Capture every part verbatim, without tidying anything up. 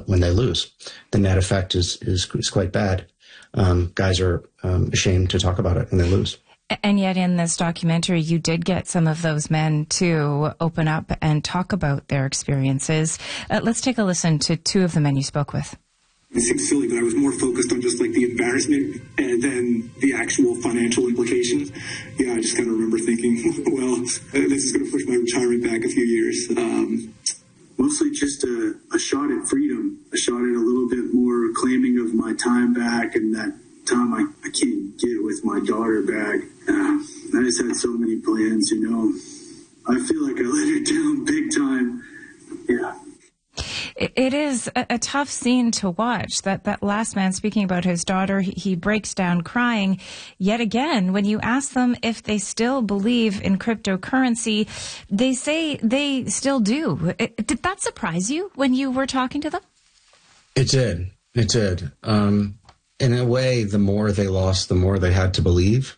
when they lose. The net effect is is, is quite bad. Um, guys are um, ashamed to talk about it when they lose. And yet in this documentary, you did get some of those men to open up and talk about their experiences. Uh, let's take a listen to two of the men you spoke with. It seems silly, but I was more focused on just like the embarrassment and then the actual financial implications. Yeah, I just kind of remember thinking, well, this is going to push my retirement back a few years. Um, mostly just a, a shot at freedom, a shot at a little bit more claiming of my time back and that time I, I can't get with my daughter back. Uh, I just had so many plans, you know. I feel like I let her down big time. Yeah. It is a, a tough scene to watch. That that last man speaking about his daughter, he, he breaks down crying. Yet again, when you ask them if they still believe in cryptocurrency, they say they still do. It, did that surprise you when you were talking to them? It did. It did. Um, in a way, the more they lost, the more they had to believe.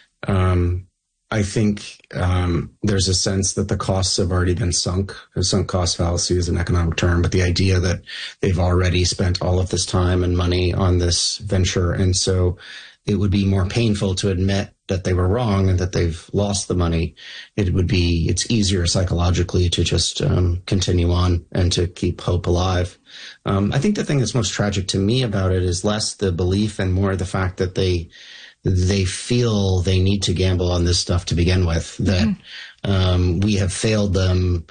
Um, I think um, there's a sense that the costs have already been sunk. The sunk cost fallacy is an economic term, but the idea that they've already spent all of this time and money on this venture, and so it would be more painful to admit that they were wrong and that they've lost the money. It would be, it's easier psychologically to just um, continue on and to keep hope alive. Um, I think the thing that's most tragic to me about it is less the belief and more the fact that they they feel they need to gamble on this stuff to begin with, that mm-hmm. um, we have failed them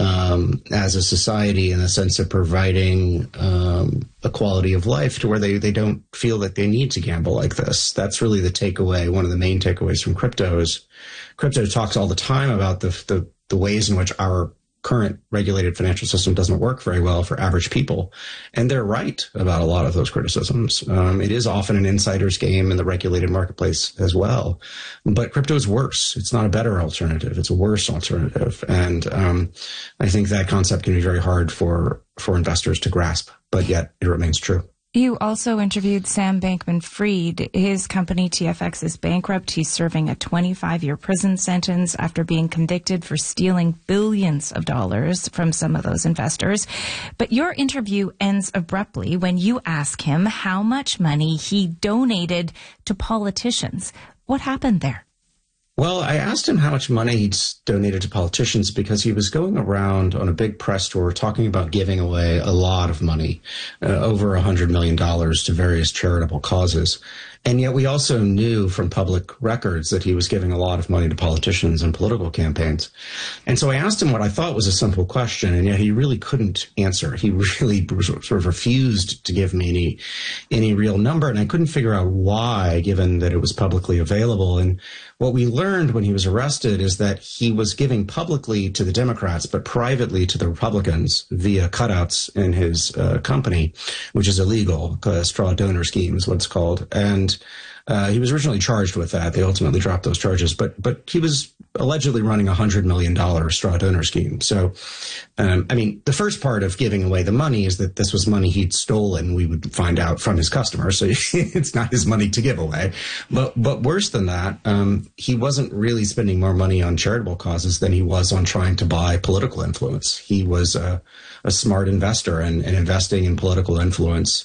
um, as a society in the sense of providing um, a quality of life to where they, they don't feel that they need to gamble like this. That's really the takeaway. One of the main takeaways from crypto is crypto talks all the time about the, the, the ways in which our current regulated financial system doesn't work very well for average people. And they're right about a lot of those criticisms. Um, it is often an insider's game in the regulated marketplace as well. But crypto is worse. It's not a better alternative. It's a worse alternative. And um, I think that concept can be very hard for, for investors to grasp, but yet it remains true. You also interviewed Sam Bankman-Fried. His company, T F X, is bankrupt. He's serving a twenty-five year prison sentence after being convicted for stealing billions of dollars from some of those investors. But your interview ends abruptly when you ask him how much money he donated to politicians. What happened there? Well, I asked him how much money he'd donated to politicians because he was going around on a big press tour talking about giving away a lot of money, uh, over one hundred million dollars to various charitable causes. And yet we also knew from public records that he was giving a lot of money to politicians and political campaigns. And so I asked him what I thought was a simple question, and yet he really couldn't answer. He really sort of refused to give me any, any real number, and I couldn't figure out why, given that it was publicly available. And what we learned when he was arrested is that he was giving publicly to the Democrats, but privately to the Republicans via cutouts in his uh, company, which is illegal. Uh, straw donor scheme is what it's called. And uh, he was originally charged with that. They ultimately dropped those charges, but but he was allegedly running a one hundred million dollars straw donor scheme. So, um, I mean, the first part of giving away the money is that this was money he'd stolen, we would find out, from his customers. So it's not his money to give away. But but worse than that, um, he wasn't really spending more money on charitable causes than he was on trying to buy political influence. He was a, a smart investor, and, and investing in political influence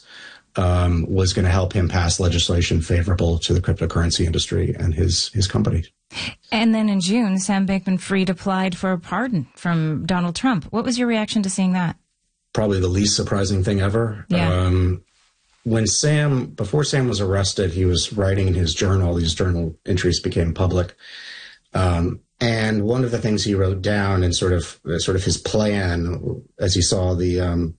um, was going to help him pass legislation favorable to the cryptocurrency industry and his, his company. And then in June, Sam Bankman-Fried applied for a pardon from Donald Trump. What was your reaction to seeing that? Probably the least surprising thing ever. Yeah. Um, when Sam, before Sam was arrested, he was writing in his journal. These journal entries became public. Um, and one of the things he wrote down and sort of, sort of his plan, as he saw the, um,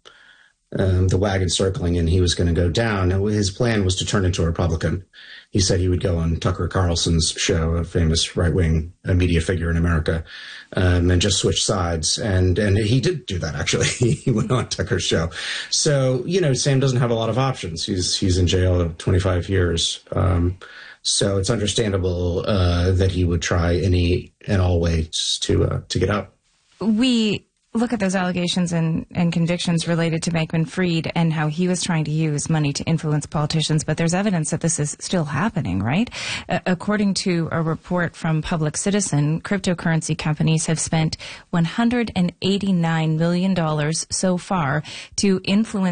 um, the wagon circling and he was going to go down, his plan was to turn into a Republican. He said he would go on Tucker Carlson's show, a famous right-wing media figure in America, um, and just switch sides. And and he did do that, actually. He went on Tucker's show. So, you know, Sam doesn't have a lot of options. He's he's in jail twenty-five years. Um, so it's understandable uh, that he would try any and all ways to uh, to get out. We look at those allegations and, and convictions related to Bankman-Fried and how he was trying to use money to influence politicians, but there's evidence that this is still happening, right? Uh, according to a report from Public Citizen, cryptocurrency companies have spent one hundred eighty-nine million dollars so far to influence